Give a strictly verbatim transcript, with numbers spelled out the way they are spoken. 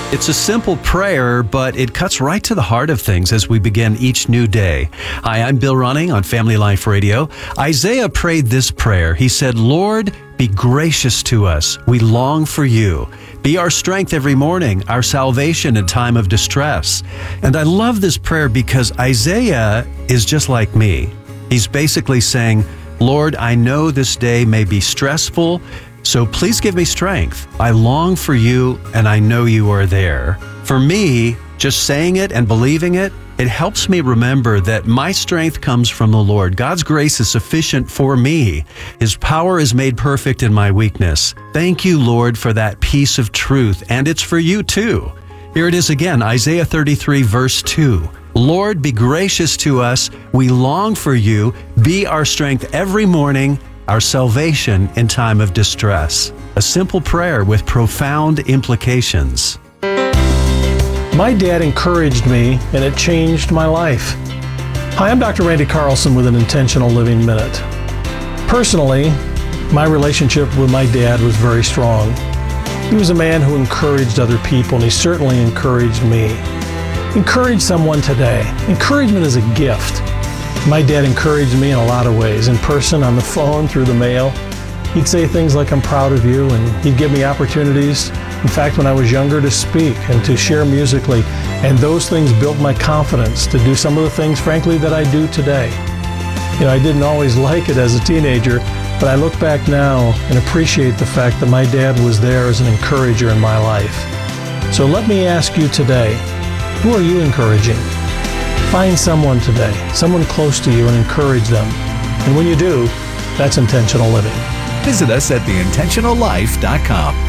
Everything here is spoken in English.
It's a simple prayer, but it cuts right to the heart of things as we begin each new day. Hi, I'm Bill Running on Family Life Radio. Isaiah prayed this prayer. He said, Lord, be gracious to us. We long for you. Be our strength every morning, our salvation in time of distress. And I love this prayer because Isaiah is just like me. He's basically saying, Lord, I know this day may be stressful, so please give me strength. I long for you, and I know you are there. For me, just saying it and believing it, it helps me remember that my strength comes from the Lord. God's grace is sufficient for me. His power is made perfect in my weakness. Thank you, Lord, for that piece of truth, and it's for you too. Here it is again, Isaiah thirty-three, verse two. Lord, be gracious to us. We long for you. Be our strength every morning, our salvation in time of distress. A simple prayer with profound implications. My dad encouraged me, and it changed my life. Hi, I'm Doctor Randy Carlson with an Intentional Living Minute. Personally, my relationship with my dad was very strong. He was a man who encouraged other people, and he certainly encouraged me. Encourage someone today. Encouragement is a gift. My dad encouraged me in a lot of ways, in person, on the phone, through the mail. He'd say things like, I'm proud of you, and he'd give me opportunities, in fact, when I was younger, to speak and to share musically, and those things built my confidence to do some of the things, frankly, that I do today. You know, I didn't always like it as a teenager, but I look back now and appreciate the fact that my dad was there as an encourager in my life. So let me ask you today, who are you encouraging? Find someone today, someone close to you, and encourage them. And when you do, that's intentional living. Visit us at the intentional life dot com.